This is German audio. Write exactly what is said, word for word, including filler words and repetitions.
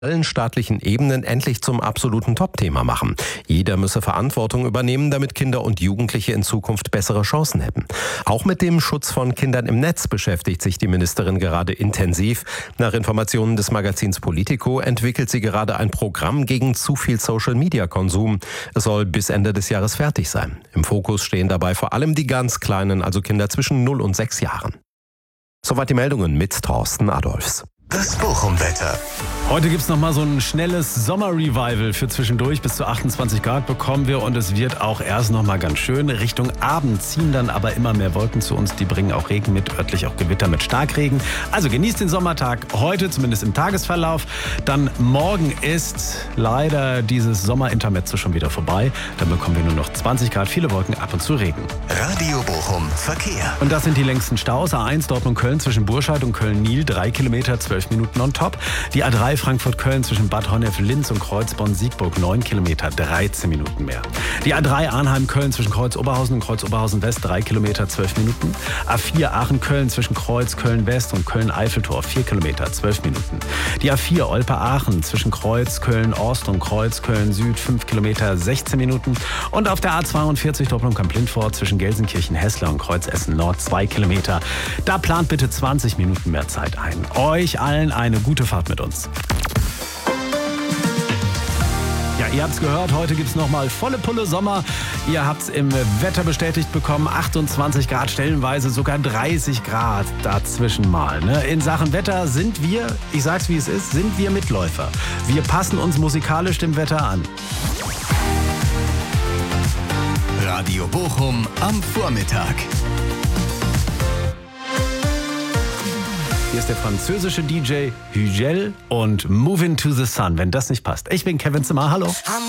allen staatlichen Ebenen endlich zum absoluten Top-Thema machen. Jeder müsse Verantwortung übernehmen, damit Kinder und Jugendliche in Zukunft bessere Chancen hätten. Auch mit dem Schutz von Kindern im Netz beschäftigt sich die Ministerin gerade intensiv. Nach Informationen des Magazins Politico entwickelt sie gerade ein Programm gegen zu viel Social-Media-Konsum. Es soll bis Ende des Jahres fertig sein. Im Fokus stehen dabei vor allem die ganz Kleinen, also Kinder zwischen null und sechs Jahren. Soweit die Meldungen mit Thorsten Adolfs. Das Bochum-Wetter. Heute gibt es nochmal so ein schnelles Sommer-Revival für zwischendurch. Bis zu achtundzwanzig Grad bekommen wir und es wird auch erst nochmal ganz schön. Richtung Abend ziehen dann aber immer mehr Wolken zu uns. Die bringen auch Regen mit, örtlich auch Gewitter mit Starkregen. Also genießt den Sommertag heute, zumindest im Tagesverlauf. Dann morgen ist leider dieses Sommerintermezzo schon wieder vorbei. Dann bekommen wir nur noch zwanzig Grad, viele Wolken, ab und zu Regen. Radio Bochum Verkehr. Und das sind die längsten Staus. A eins Dortmund-Köln zwischen Burscheid und Köln-Niel, drei Kilometer, zwölf Minuten on top. Die A drei Frankfurt-Köln zwischen Bad Honnef-Linz und Kreuzborn-Siegburg, neun Kilometer, dreizehn Minuten mehr. Die A drei Arnheim-Köln zwischen Kreuz-Oberhausen und Kreuz-Oberhausen-West, drei Kilometer, zwölf Minuten. A vier Aachen-Köln zwischen Kreuz-Köln-West und Köln-Eiffeltor, vier Kilometer, zwölf Minuten. Die A vier Olpe-Aachen zwischen Kreuz-Köln-Ost und Kreuz-Köln-Süd, fünf Kilometer, sechzehn Minuten. Und auf der A zweiundvierzig Doppelung-Kamp-Lindfort zwischen Gelsenkirchen-Hessler und Kreuz-Essen-Nord, zwei Kilometer. Da plant bitte zwanzig Minuten mehr Zeit ein. Euch allen eine gute Fahrt mit uns. Ja, ihr habt's gehört, heute gibt's nochmal volle Pulle Sommer. Ihr habt's im Wetter bestätigt bekommen, achtundzwanzig Grad, stellenweise sogar dreißig Grad dazwischen mal. Ne? In Sachen Wetter sind wir, ich sag's wie es ist, sind wir Mitläufer. Wir passen uns musikalisch dem Wetter an. Radio Bochum am Vormittag. Hier ist der französische D J Hügel und Move Into the Sun, wenn das nicht passt. Ich bin Kevin Zimmer, hallo.